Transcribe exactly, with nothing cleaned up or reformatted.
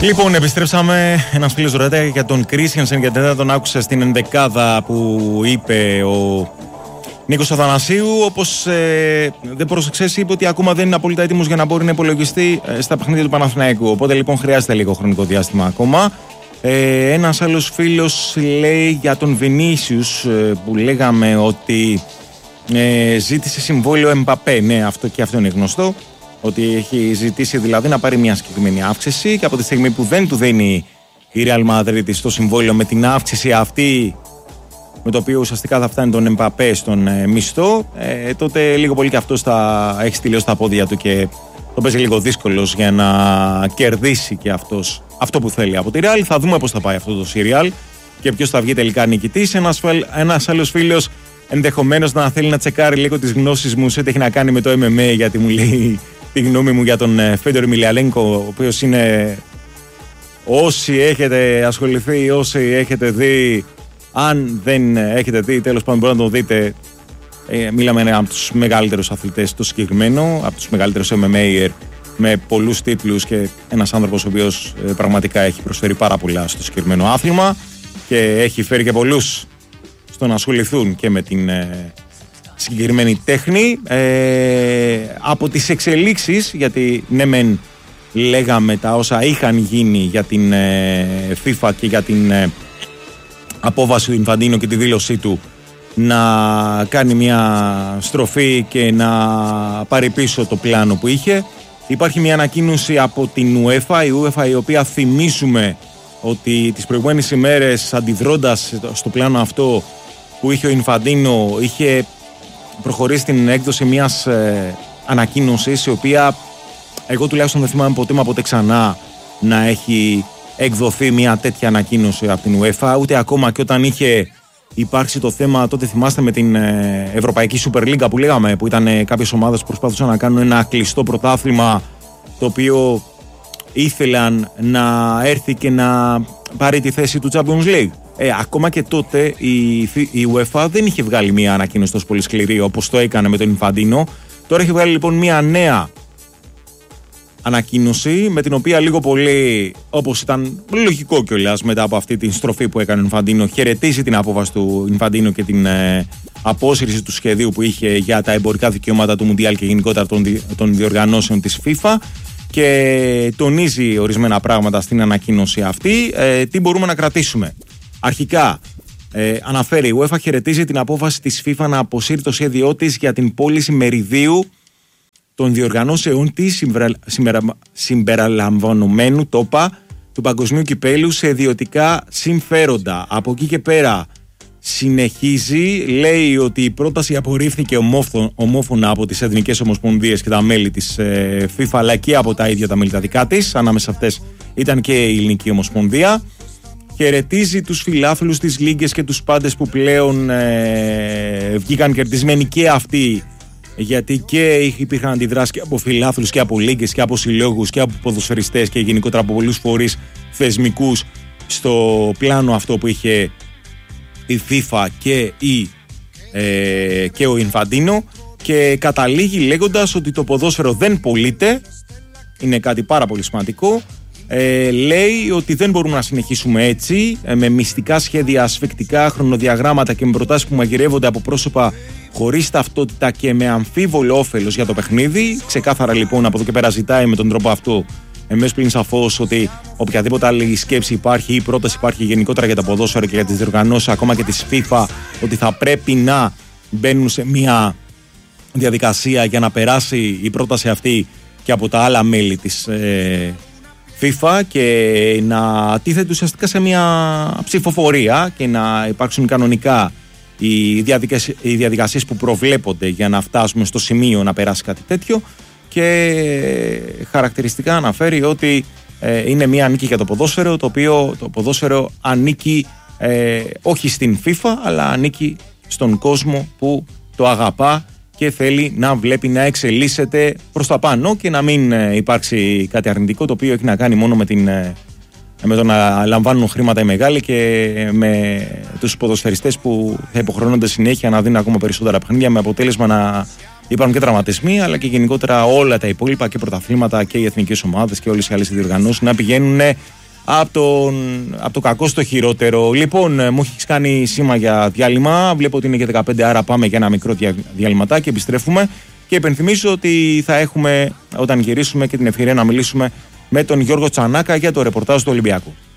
Λοιπόν, επιστρέψαμε. Ένας φίλος ρωτάει για τον Κρίστιανσεν, γιατί δεν τον άκουσα στην ενδεκάδα που είπε ο Νίκος Αθανασίου. Όπως ε, δεν πρόσεξες, είπε ότι ακόμα δεν είναι απόλυτα έτοιμος για να μπορεί να υπολογιστεί ε, στα παιχνίδια του Παναθηναϊκού. Οπότε λοιπόν χρειάζεται λίγο χρονικό διάστημα ακόμα. Ε, ένας άλλος φίλος λέει για τον Βινίσιους ε, που λέγαμε ότι ε, ζήτησε συμβόλαιο Εμπαπέ. Ναι, αυτό και αυτό είναι γνωστό. Ότι έχει ζητήσει δηλαδή να πάρει μια συγκεκριμένη αύξηση, και από τη στιγμή που δεν του δίνει η Real Madrid στο συμβόλαιο με την αύξηση αυτή, με το οποίο ουσιαστικά θα φτάνει τον Εμπαπέ στον ε, μισθό, ε, τότε λίγο πολύ και αυτός θα έχει στυλώσει τα πόδια του και το παίζει λίγο δύσκολος για να κερδίσει και αυτός αυτό που θέλει από τη Real. Θα δούμε πώς θα πάει αυτό το serial και ποιος θα βγει τελικά νικητής. Ένας, ένας άλλος φίλος ενδεχομένως να θέλει να τσεκάρει λίγο τις γνώσεις μου σε ό,τι έχει να κάνει με το εμ εμ έι, γιατί μου λέει τη γνώμη μου για τον Φέντορ Εμελιανένκο, ο οποίος είναι, όσοι έχετε ασχοληθεί, όσοι έχετε δει, αν δεν έχετε δει, τέλος πάντων μπορείτε να το δείτε. Ε, μίλαμε από τους μεγαλύτερους αθλητές το συγκεκριμένο, από τους μεγαλύτερους εμ εμ έι με πολλούς τίτλους, και ένας άνθρωπος ο οποίος ε, πραγματικά έχει προσφέρει πάρα πολλά στο συγκεκριμένο άθλημα και έχει φέρει και πολλούς στο να ασχοληθούν και με την ε, συγκεκριμένη τέχνη. Ε, από τις εξελίξεις, γιατί ναι μεν λέγαμε τα όσα είχαν γίνει για την ε, FIFA και για την ε, απόβαση του Ινφαντίνο και τη δήλωσή του να κάνει μια στροφή και να πάρει πίσω το πλάνο που είχε. Υπάρχει μια ανακοίνωση από την UEFA, η UEFA η οποία θυμίζουμε ότι τις προηγούμενες ημέρες, αντιδρώντας στο πλάνο αυτό που είχε ο Ινφαντίνο, είχε προχωρήσει την έκδοση μιας ε, ανακοίνωσης, η οποία εγώ τουλάχιστον δεν θυμάμαι ποτέ μα ποτέ ξανά να έχει εκδοθεί μια τέτοια ανακοίνωση από την UEFA, ούτε ακόμα και όταν είχε υπάρξει το θέμα, τότε θυμάστε με την ε, Ευρωπαϊκή Super League που λέγαμε, που ήταν ε, κάποιες ομάδες που προσπάθησαν να κάνουν ένα κλειστό πρωτάθλημα, το οποίο ήθελαν να έρθει και να πάρει τη θέση του Champions League. Ε, ακόμα και τότε η, η UEFA δεν είχε βγάλει μια ανακοίνωση τόσο πολύ σκληρή όπως το έκανε με τον Ινφαντίνο. Τώρα έχει βγάλει λοιπόν μια νέα ανακοίνωση, με την οποία λίγο πολύ, όπως ήταν λογικό κιόλας μετά από αυτή την στροφή που έκανε ο Ινφαντίνο, χαιρετίζει την απόφαση του Ινφαντίνο και την ε, απόσυρση του σχεδίου που είχε για τα εμπορικά δικαιώματα του Μουντιάλ και γενικότερα των, δι, των διοργανώσεων της FIFA, και τονίζει ορισμένα πράγματα στην ανακοίνωση αυτή. Ε, τι μπορούμε να κρατήσουμε? Αρχικά, ε, αναφέρει η UEFA χαιρετίζει την απόφαση της FIFA να αποσύρει το σχέδιό της για την πώληση μεριδίου των διοργανώσεων της συμπερα... συμπεριλαμβανομένου τόπα του Παγκοσμίου Κυπέλου σε ιδιωτικά συμφέροντα. Από εκεί και πέρα συνεχίζει, λέει ότι η πρόταση απορρίφθηκε ομόφωνα από τις εθνικές ομοσπονδίες και τα μέλη της ε, FIFA, αλλά και από τα ίδια τα μέλη τα δικά της. Ανάμεσα αυτές ήταν και η Ελληνική Ομοσπονδία. Χαιρετίζει τους φιλάθλους, τις λίγκες και τους πάντες που πλέον ε, βγήκαν κερδισμένοι και αυτοί, γιατί και υπήρχαν αντιδράσεις και από φιλάθλους και από λίγκες και από συλλόγους και από ποδοσφαιριστές και γενικότερα από πολλούς φορείς θεσμικούς στο πλάνο αυτό που είχε η FIFA και, η, ε, και ο Ινφαντίνο, και καταλήγει λέγοντας ότι το ποδόσφαιρο δεν πωλείται, είναι κάτι πάρα πολύ σημαντικό. Ε, λέει ότι δεν μπορούμε να συνεχίσουμε έτσι, ε, με μυστικά σχέδια, ασφικτικά χρονοδιαγράμματα και με προτάσεις που μαγειρεύονται από πρόσωπα χωρίς ταυτότητα και με αμφίβολο όφελος για το παιχνίδι. Ξεκάθαρα λοιπόν από εδώ και πέρα ζητάει με τον τρόπο αυτό, εμείς πλην σαφώς, ότι οποιαδήποτε άλλη σκέψη υπάρχει ή πρόταση υπάρχει γενικότερα για τα ποδόσφαιρα και για τις διοργανώσεις ακόμα και της FIFA, ότι θα πρέπει να μπαίνουν σε μια διαδικασία για να περάσει η πρόταση αυτή και από τα άλλα μέλη της ε, FIFA και να τίθεται ουσιαστικά σε μια ψηφοφορία και να υπάρξουν κανονικά οι διαδικασίες, οι διαδικασίες που προβλέπονται για να φτάσουμε στο σημείο να περάσει κάτι τέτοιο, και χαρακτηριστικά αναφέρει ότι ε, είναι μια νίκη για το ποδόσφαιρο, το οποίο το ποδόσφαιρο ανήκει ε, όχι στην FIFA αλλά ανήκει στον κόσμο που το αγαπά και θέλει να βλέπει να εξελίσσεται προς τα πάνω και να μην ε, υπάρξει κάτι αρνητικό, το οποίο έχει να κάνει μόνο με, την, ε, με το να λαμβάνουν χρήματα οι μεγάλοι και με τους ποδοσφαιριστές που θα υποχρεώνονται συνέχεια να δίνουν ακόμα περισσότερα παιχνίδια, με αποτέλεσμα να υπάρχουν και τραυματισμοί, αλλά και γενικότερα όλα τα υπόλοιπα και πρωταθλήματα και οι εθνικές ομάδες και όλες οι άλλες διοργανώσεις να πηγαίνουν από, τον, από το κακό στο χειρότερο. Λοιπόν, μου έχει κάνει σήμα για διάλειμμα. Βλέπω ότι είναι και δεκαπέντε, άρα πάμε για ένα μικρό δια, διαλυματάκι. Επιστρέφουμε και υπενθυμίζω ότι θα έχουμε όταν γυρίσουμε και την ευκαιρία να μιλήσουμε με τον Γιώργο Τσανάκα για το ρεπορτάζ του Ολυμπιακού.